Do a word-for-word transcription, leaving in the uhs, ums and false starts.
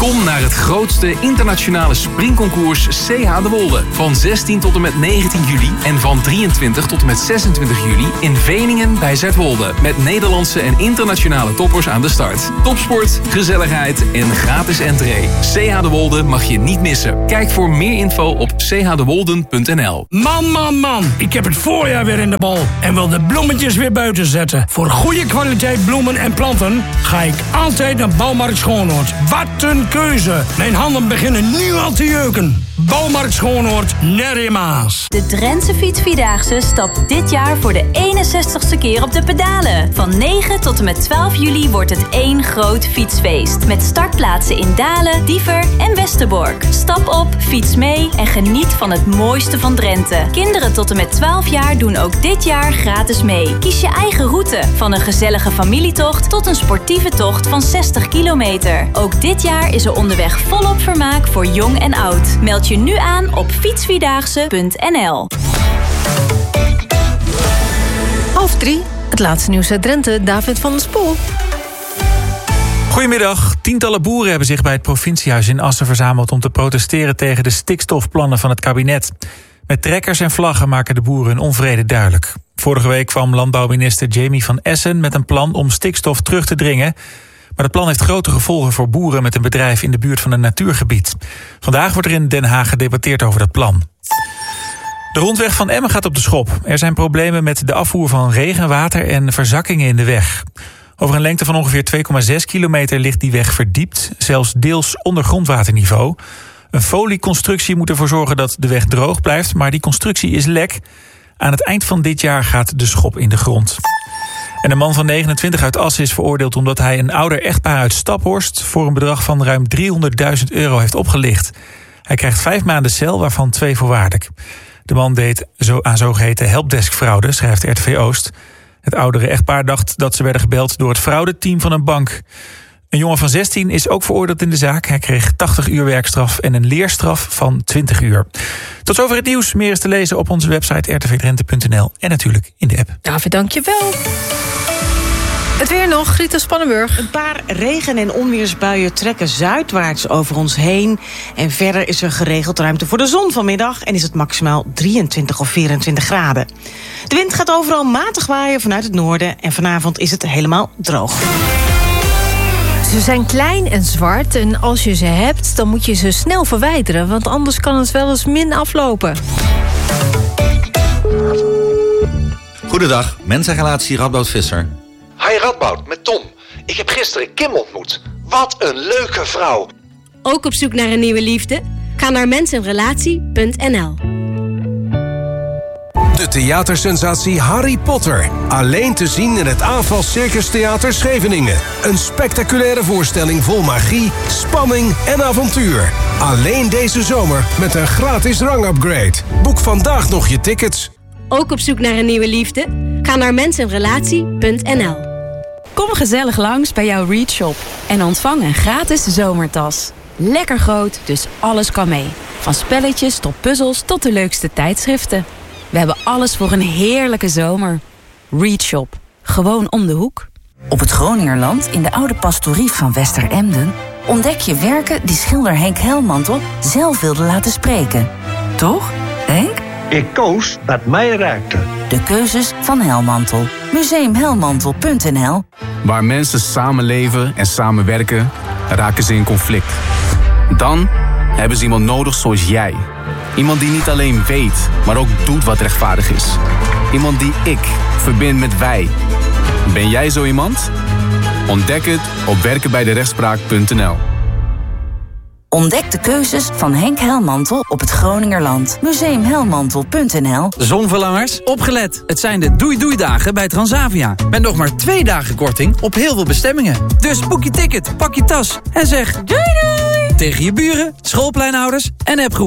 Kom naar het grootste internationale springconcours C H de Wolde. Van zestien tot en met negentien juli en van drieëntwintig tot en met zesentwintig juli in Veningen bij Zuidwolde. Met Nederlandse en internationale toppers aan de start. Topsport, gezelligheid en gratis entree. C H de Wolde mag je niet missen. Kijk voor meer info op c h de wolden punt n l. Man, man, man. Ik heb het voorjaar weer in de bal en wil de bloemetjes weer buiten zetten. Voor goede kwaliteit bloemen en planten ga ik altijd naar Bouwmarkt Schoonhoord. Wat een keuze. Mijn handen beginnen nu al te jeuken. Bouwmarkt Schoonhoord, Ner in Maas. De Drentse Fietsvierdaagse stapt dit jaar voor de eenenzestigste keer op de pedalen. Van negen tot en met twaalf juli wordt het één groot fietsfeest. Met startplaatsen in Dalen, Diever en Westerbork. Stap op, fiets mee en geniet van het mooiste van Drenthe. Kinderen tot en met twaalf jaar doen ook dit jaar gratis mee. Kies je eigen route, van een gezellige familietocht tot een sportieve tocht van zestig kilometer. Ook dit jaar is er onderweg volop vermaak voor jong en oud. Meld je nu aan op fietsvierdaagse punt n l. Half drie, het laatste nieuws uit Drenthe, David van der Spoel. Goedemiddag. Tientallen boeren hebben zich bij het provinciehuis in Assen verzameld om te protesteren tegen de stikstofplannen van het kabinet. Met trekkers en vlaggen maken de boeren hun onvrede duidelijk. Vorige week kwam landbouwminister Jamie van Essen met een plan om stikstof terug te dringen. Maar het plan heeft grote gevolgen voor boeren met een bedrijf in de buurt van een natuurgebied. Vandaag wordt er in Den Haag gedebatteerd over dat plan. De rondweg van Emmen gaat op de schop. Er zijn problemen met de afvoer van regenwater en verzakkingen in de weg. Over een lengte van ongeveer twee komma zes kilometer ligt die weg verdiept, zelfs deels onder grondwaterniveau. Een folieconstructie moet ervoor zorgen dat de weg droog blijft, maar die constructie is lek. Aan het eind van dit jaar gaat de schop in de grond. En een man van negenentwintig uit Assen is veroordeeld omdat hij een ouder echtpaar uit Staphorst voor een bedrag van ruim driehonderdduizend euro heeft opgelicht. Hij krijgt vijf maanden cel, waarvan twee voorwaardelijk. De man deed zo aan zogeheten helpdesk-fraude, schrijft R T V Oost. Het oudere echtpaar dacht dat ze werden gebeld door het fraudeteam van een bank. Een jongen van zestien is ook veroordeeld in de zaak. Hij kreeg tachtig uur werkstraf en een leerstraf van twintig uur. Tot zover het nieuws. Meer is te lezen op onze website r t v drenthe punt n l en natuurlijk in de app. David, dank je wel. Het weer nog, Rita Spannenburg. Een paar regen- en onweersbuien trekken zuidwaarts over ons heen. En verder is er geregeld ruimte voor de zon vanmiddag en is het maximaal drieëntwintig of vierentwintig graden. De wind gaat overal matig waaien vanuit het noorden en vanavond is het helemaal droog. Ze zijn klein en zwart en als je ze hebt, dan moet je ze snel verwijderen, want anders kan het wel eens min aflopen. Goedendag, mensenrelatie Radboud Visser. Hi Radboud, met Tom. Ik heb gisteren Kim ontmoet. Wat een leuke vrouw. Ook op zoek naar een nieuwe liefde? Ga naar mensenrelatie punt n l. De theatersensatie Harry Potter. Alleen te zien in het Aanval Circus Theater Scheveningen. Een spectaculaire voorstelling vol magie, spanning en avontuur. Alleen deze zomer met een gratis rangupgrade. Boek vandaag nog je tickets. Ook op zoek naar een nieuwe liefde? Ga naar mensenrelatie punt n l. Kom gezellig langs bij jouw Read Shop en ontvang een gratis zomertas. Lekker groot, dus alles kan mee. Van spelletjes tot puzzels tot de leukste tijdschriften. We hebben alles voor een heerlijke zomer. Read Shop. Gewoon om de hoek. Op het Groningerland, in de oude pastorie van Westeremden, ontdek je werken die schilder Henk Helmantel zelf wilde laten spreken. Toch, Henk? Ik koos wat mij raakte. De keuzes van Helmantel. museum helmantel punt n l. Waar mensen samenleven en samenwerken, raken ze in conflict. Dan hebben ze iemand nodig zoals jij. Iemand die niet alleen weet, maar ook doet wat rechtvaardig is. Iemand die ik verbind met wij. Ben jij zo iemand? Ontdek het op werken bij de rechtspraak punt n l. Ontdek de keuzes van Henk Helmantel op het Groningerland. museum helmantel punt n l. Zonverlangers, opgelet. Het zijn de doei-doei-dagen bij Transavia. Met nog maar twee dagen korting op heel veel bestemmingen. Dus boek je ticket, pak je tas en zeg doei doei tegen je buren, schoolpleinouders en appgroep.